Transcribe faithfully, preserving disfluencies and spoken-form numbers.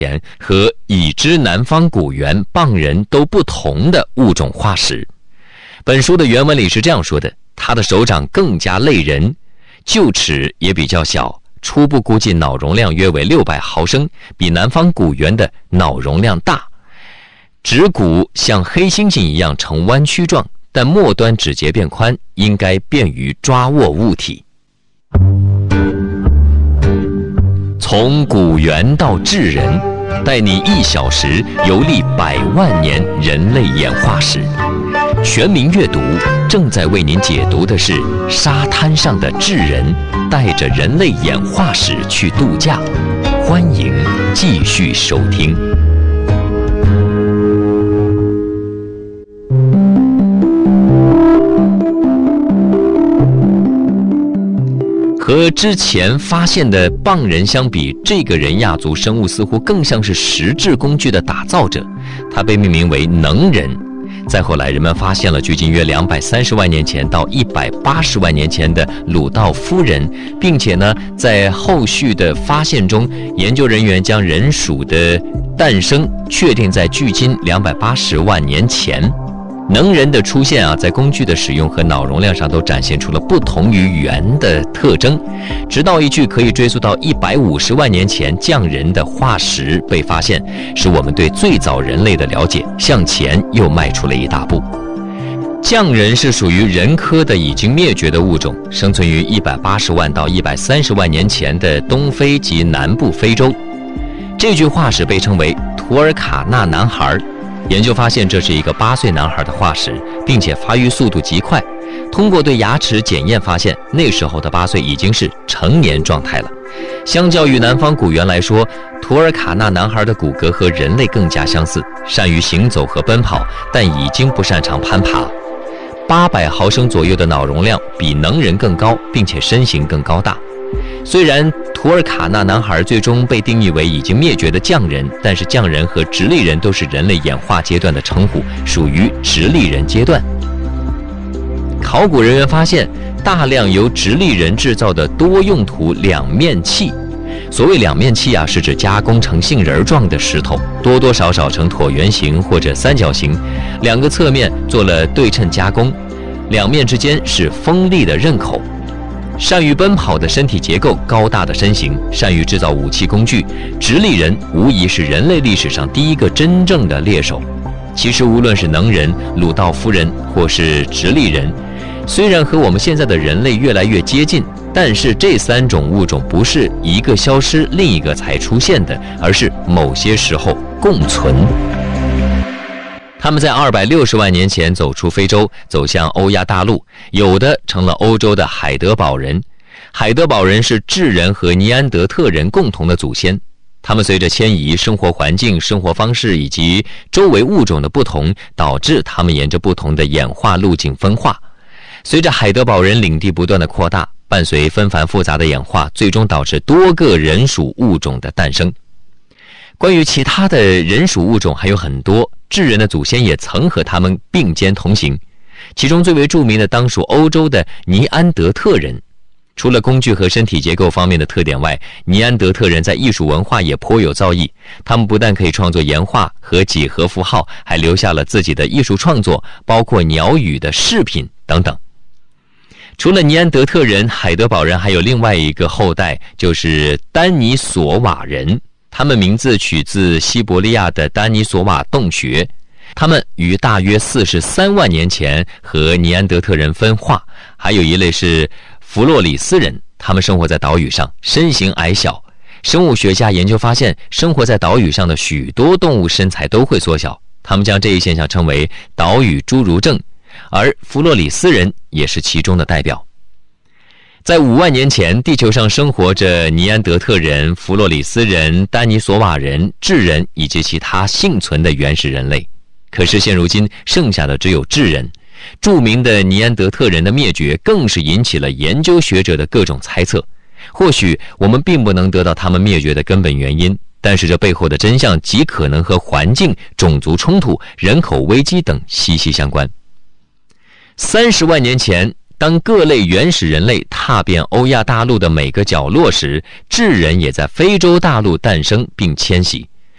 和已知南方古猿、蚌人都不同的物种化石。本书的原文里是这样说的：它的手掌更加类人，臼齿也比较小，初步估计脑容量约为六百毫升，比南方古猿的脑容量大。指骨像黑猩猩一样呈弯曲状，但末端指节变宽，应该便于抓握物体。从古猿到智人，带你一小时游历百万年人类演化史。全民阅读正在为您解读的是沙滩上的智人带着人类演化史去度假，欢迎继续收听。和之前发现的蚌人相比，这个人亚族生物似乎更像是石质工具的打造者，他被命名为能人。再后来，人们发现了距今约两百三十万年前到一百八十万年前的鲁道夫人，并且呢，在后续的发现中，研究人员将人属的诞生确定在距今两百八十万年前。能人的出现啊，在工具的使用和脑容量上都展现出了不同于猿的特征，直到一具可以追溯到一百五十万年前匠人的化石被发现，使我们对最早人类的了解向前又迈出了一大步。匠人是属于人科的已经灭绝的物种，生存于一百八十万到一百三十万年前的东非及南部非洲。这具化石被称为图尔卡纳男孩。研究发现，这是一个八岁男孩的化石，并且发育速度极快。通过对牙齿检验发现，那时候的八岁已经是成年状态了。相较于南方古猿来说，图尔卡纳男孩的骨骼和人类更加相似，善于行走和奔跑，但已经不擅长攀爬。八百毫升左右的脑容量，比能人更高，并且身形更高大。虽然图尔卡纳男孩最终被定义为已经灭绝的匠人，但是匠人和直立人都是人类演化阶段的称呼，属于直立人阶段。考古人员发现大量由直立人制造的多用途两面器。所谓两面器啊，是指加工成杏仁状的石头，多多少少呈椭圆形或者三角形，两个侧面做了对称加工，两面之间是锋利的刃口。善于奔跑的身体结构，高大的身形，善于制造武器工具，直立人无疑是人类历史上第一个真正的猎手。其实无论是能人、鲁道夫人或是直立人，虽然和我们现在的人类越来越接近，但是这三种物种不是一个消失另一个才出现的，而是某些时候共存。他们在二百六十万年前走出非洲，走向欧亚大陆，有的成了欧洲的海德堡人。海德堡人是智人和尼安德特人共同的祖先，他们随着迁移、生活环境、生活方式以及周围物种的不同，导致他们沿着不同的演化路径分化。随着海德堡人领地不断的扩大，伴随纷繁复杂的演化，最终导致多个人属物种的诞生。关于其他的人属物种还有很多，智人的祖先也曾和他们并肩同行。其中最为著名的当属欧洲的尼安德特人。除了工具和身体结构方面的特点外，尼安德特人在艺术文化也颇有造诣。他们不但可以创作岩画和几何符号，还留下了自己的艺术创作，包括鸟语的饰品等等。除了尼安德特人，海德堡人还有另外一个后代，就是丹尼索瓦人。他们名字取自西伯利亚的丹尼索瓦洞穴。他们于大约四十三万年前和尼安德特人分化。还有一类是弗洛里斯人，他们生活在岛屿上，身形矮小。生物学家研究发现，生活在岛屿上的许多动物身材都会缩小，他们将这一现象称为岛屿侏儒症，而弗洛里斯人也是其中的代表。在五万年前，地球上生活着尼安德特人、弗洛里斯人、丹尼索瓦人、智人以及其他幸存的原始人类。可是现如今剩下的只有智人。著名的尼安德特人的灭绝更是引起了研究学者的各种猜测。或许我们并不能得到他们灭绝的根本原因，但是这背后的真相极可能和环境、种族冲突、人口危机等息息相关。三十万年前，当各类原始人类踏遍欧亚大陆的每个角落时，智人也在非洲大陆诞生并迁徙。